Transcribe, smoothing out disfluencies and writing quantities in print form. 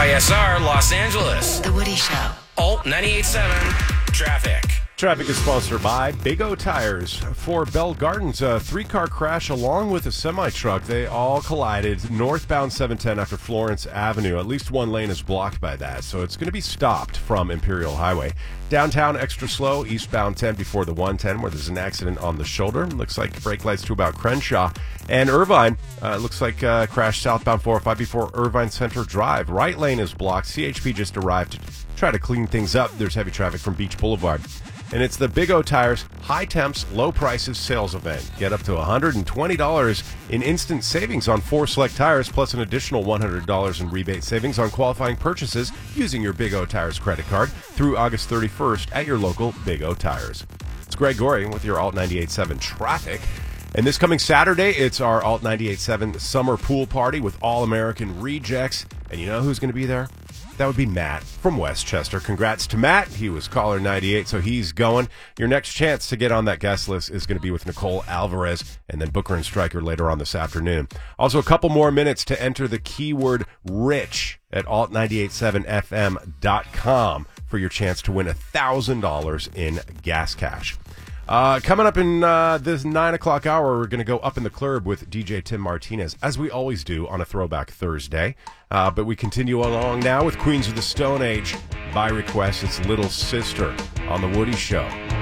KSR, Los Angeles. The Woody Show. Alt 98.7 Traffic. Traffic is sponsored by Big O Tires. For Bell Gardens, a three-car crash along with a semi-truck. They all collided northbound 710 after Florence Avenue. At least one lane is blocked by that, so it's going to be stopped from Imperial Highway. Downtown, extra slow, eastbound 10 before the 110, where there's an accident on the shoulder. Looks like brake lights to about Crenshaw. And Irvine, looks like crash southbound 405 before Irvine Center Drive. Right lane is blocked. CHP just arrived to try to clean things up. There's heavy traffic from Beach Boulevard. And it's the Big O Tires High Temps, Low Prices sales event. Get up to $120 in instant savings on 4 select tires, plus an additional $100 in rebate savings on qualifying purchases using your Big O Tires credit card through August 31st at your local Big O Tires. It's Greg Gorey with your Alt 98.7 Traffic. And this coming Saturday, it's our Alt 98.7 Summer Pool Party with All-American Rejects. And you know who's going to be there? That would be Matt from Westchester. Congrats to Matt. He was caller 98, so he's going. Your next chance to get on that guest list is going to be with Nicole Alvarez and then Booker and Stryker later on this afternoon. Also, a couple more minutes to enter the keyword RICH at alt987fm.com for your chance to win $1,000 in gas cash. Coming up in this 9 o'clock hour, we're going to go up in the club with DJ Tim Martinez, as we always do on a Throwback Thursday. But we continue along now with Queens of the Stone Age. By request, it's Little Sister on The Woody Show.